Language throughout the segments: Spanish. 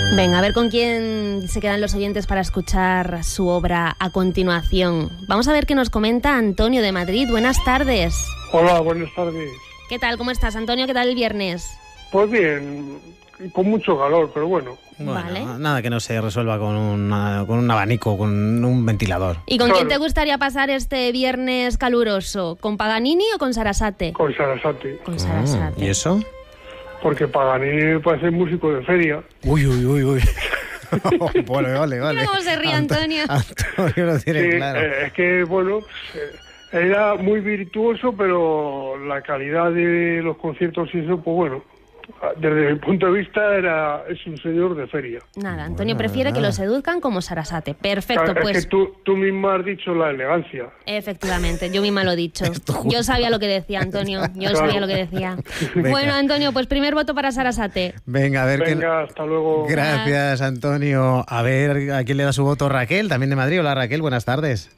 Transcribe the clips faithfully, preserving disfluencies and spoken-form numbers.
Venga, a ver con quién se quedan los oyentes para escuchar su obra a continuación. Vamos a ver qué nos comenta Antonio de Madrid. Buenas tardes. Hola, buenas tardes. ¿Qué tal? ¿Cómo estás, Antonio? ¿Qué tal el viernes? Pues bien, con mucho calor, pero bueno. Bueno, Vale. Nada que no se resuelva con, una, con un abanico, con un ventilador. ¿Y con Claro. quién te gustaría pasar este viernes caluroso? ¿Con Paganini o con Sarasate? Con Sarasate. Con Ah, Sarasate. ¿Y eso? Porque Paganini puede ser músico de feria. Uy, uy, uy, uy. Vale, vale, vale. Mira cómo se ríe Antonio. Antonio lo tiene Sí, claro. eh, es que, bueno, eh, era muy virtuoso, pero la calidad de los conciertos y eso, pues bueno, desde mi punto de vista era es un señor de feria. Nada, Antonio Bueno, prefiere que nada. lo seduzcan como Sarasate. Perfecto, Claro, pues. Es que tú, tú misma has dicho la elegancia. Efectivamente, yo misma lo he dicho. Yo sabía lo que decía, Antonio. Yo Claro. sabía lo que decía. Venga. Bueno, Antonio, pues primer voto para Sarasate. Venga, a ver qué... Venga, hasta luego. Gracias, Antonio. A ver a quién le da su voto Raquel, también de Madrid. Hola, Raquel, buenas tardes.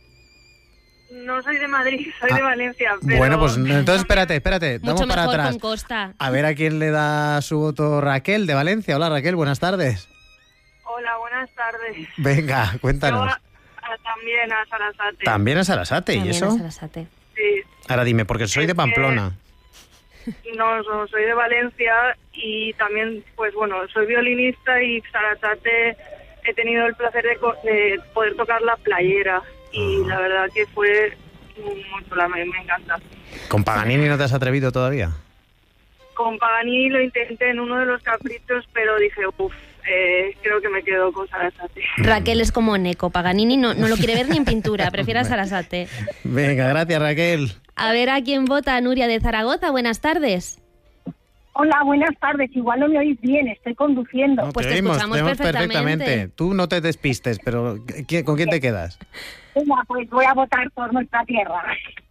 No soy de Madrid, soy Ah, de Valencia. Pero... Bueno, pues entonces espérate, espérate. Mucho Vamos para mejor atrás. con Costa. A ver a quién le da su voto Raquel, de Valencia. Hola, Raquel, buenas tardes. Hola, buenas tardes. Venga, Yo cuéntanos. a- a- también a Sarasate. También a Sarasate, ¿y También eso? a Sarasate. Sí. Ahora dime, porque soy de Es que- Pamplona. No, no, soy de Valencia y también, pues bueno, soy violinista y Sarasate he tenido el placer de, co- de poder tocar la playera y la verdad que fue muy chula, me, me encanta. ¿Con Paganini no te has atrevido todavía? Con Paganini lo intenté en uno de los caprichos, pero dije, uff, eh, creo que me quedo con Sarasate. Raquel es como Neco. Paganini no, no lo quiere ver ni en pintura. Prefiere a Sarasate. Venga, gracias, Raquel. A ver a quién vota Nuria de Zaragoza. Buenas tardes. Hola, buenas tardes. Igual no me oís bien, estoy conduciendo. No, Pues te te oímos, escuchamos te oímos perfectamente. perfectamente. Tú no te despistes, pero ¿qui- ¿con quién te quedas? Venga, pues voy a votar por nuestra tierra.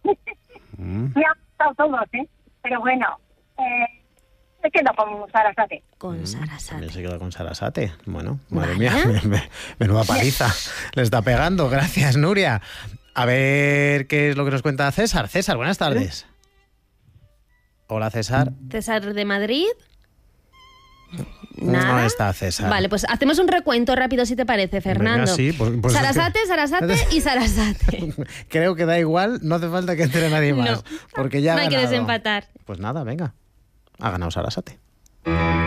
Mm. Me han gustado todos, ¿eh? Pero bueno, eh, me quedo con Sarasate. Con También Sarasate. se queda con Sarasate. Bueno, madre Vaya. mía, me- me- menuda paliza le está pegando. Gracias, Nuria. A ver qué es lo que nos cuenta César. César, buenas tardes. Hola, César. César de Madrid. No Nada. está César. Vale, pues hacemos un recuento rápido si te parece, Fernando. Venga, sí, pues- pues es Sarasate, que- Sarasate y Sarasate. Creo que da igual, no hace falta que entre nadie más. No. Porque ya ha No hay que ganado. desempatar. Pues nada, venga. Ha ganado Sarasate.